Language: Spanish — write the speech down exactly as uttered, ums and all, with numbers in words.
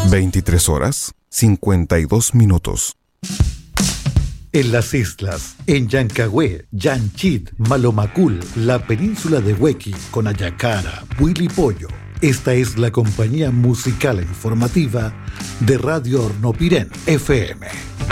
veintitrés horas, cincuenta y dos minutos. En las islas, en Yancagüe, Yanchit, Malomacul, la península de Huequi, Conayacara, Huilipollo. Esta es la compañía musical e informativa de Radio Hornopirén F M.